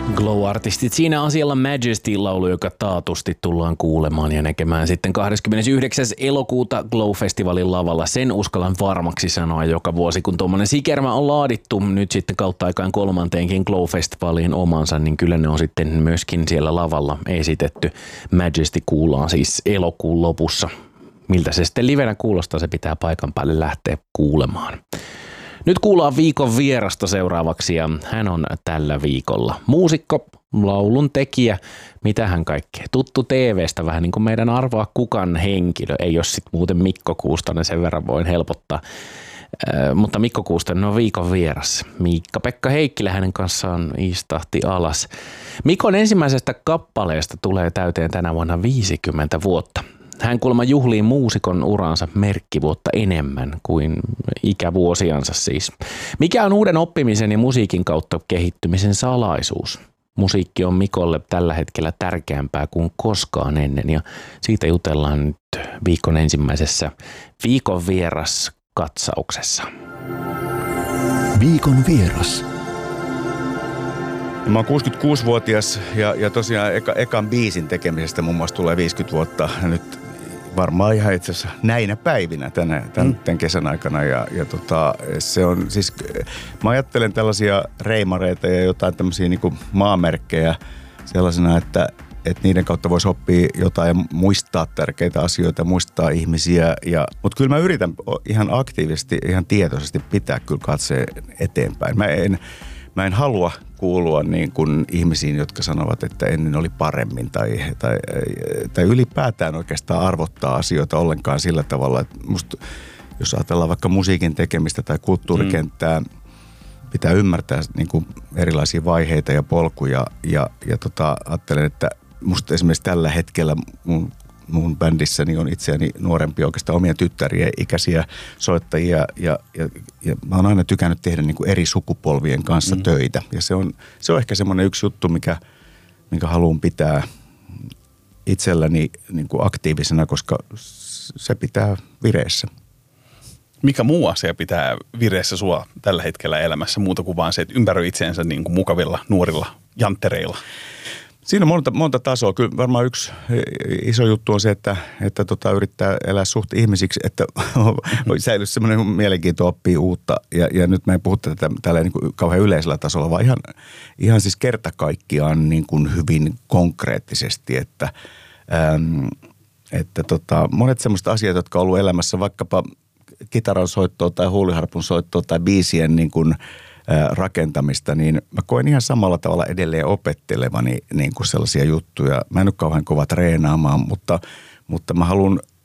Glow-artistit siinä asialla Majesty-laulu, joka taatusti tullaan kuulemaan ja näkemään sitten 29. elokuuta Glow-festivaalin lavalla. Sen uskallan varmaksi sanoa joka vuosi, kun tuommoinen sikermä on laadittu nyt sitten kautta aikaan kolmanteenkin Glow-festivaaliin omansa, niin kyllä ne on sitten myöskin siellä lavalla esitetty. Majesty kuullaan siis elokuun lopussa. Miltä se sitten livenä kuulostaa, se pitää paikan päälle lähteä kuulemaan. Nyt kuullaan viikon vierasta seuraavaksi ja hän on tällä viikolla muusikko, laulun tekijä, mitähän kaikkea. Tuttu TV:stä vähän niin kuin meidän Arvaa kukan henkilö. Ei ole sitten muuten Mikko Kuustonen, sen verran voin helpottaa. Mutta Mikko Kuustonen on viikon vieras. Miikka-Pekka Heikkilä hänen kanssaan istahti alas. Mikon ensimmäisestä kappaleesta tulee täyteen tänä vuonna 50 vuotta. Hän kuulemma juhlii muusikon uransa merkkivuotta enemmän kuin ikävuosiansa siis. Mikä on uuden oppimisen ja musiikin kautta kehittymisen salaisuus? Musiikki on Mikolle tällä hetkellä tärkeämpää kuin koskaan ennen ja siitä jutellaan nyt viikon ensimmäisessä viikon vieras katsauksessa. Viikon vieras. Mä oon 66-vuotias ja tosiaan ekan biisin tekemisestä muun muassa tulee 50 vuotta nyt varmaan ihan itse asiassa näinä päivinä tämän kesän aikana ja se on siis, mä ajattelen tällaisia reimareita ja jotain tämmöisiä niin kuin maamerkkejä sellaisena, että niiden kautta voisi oppia jotain ja muistaa tärkeitä asioita, muistaa ihmisiä. Mutta kyllä mä yritän ihan aktiivisesti, ihan tietoisesti pitää kyllä katseen eteenpäin. Mä en halua kuulua niin kuin ihmisiin, jotka sanovat, että ennen oli paremmin tai ylipäätään oikeastaan arvottaa asioita ollenkaan sillä tavalla, että musta, jos ajatellaan vaikka musiikin tekemistä tai kulttuurikenttää, pitää ymmärtää niin kuin erilaisia vaiheita ja polkuja ja ajattelen, että musta esimerkiksi tällä hetkellä mun bändissäni on itseäni nuorempia oikeastaan omia tyttärien ikäisiä soittajia ja mä oon aina tykännyt tehdä niin kuin eri sukupolvien kanssa töitä. Ja se on ehkä semmoinen yksi juttu, minkä haluan pitää itselläni niin kuin aktiivisena, koska se pitää vireessä. Mikä muu asia pitää vireessä sua tällä hetkellä elämässä muuta kuin vaan se, että ympäröi itseensä niin kuin mukavilla nuorilla janttereilla? Siinä on monta tasoa. Kyllä varmaan yksi iso juttu on se, että yrittää elää suht ihmisiksi, että säilyisi semmoinen mielenkiinto oppia uutta. Ja nyt mä en puhu tätä tällä niin kuin kauhean yleisellä tasolla, vaan ihan siis kerta kaikkiaan niin kuin hyvin konkreettisesti, että monet semmoiset asiat, jotka on ollut elämässä vaikkapa kitaran soittoa tai huuliharpun soittoa tai biisien niin kuin rakentamista, niin mä koen ihan samalla tavalla edelleen opettelevani niin kuin sellaisia juttuja. Mä en ole kauhean kova treenaamaan, mutta mä haluan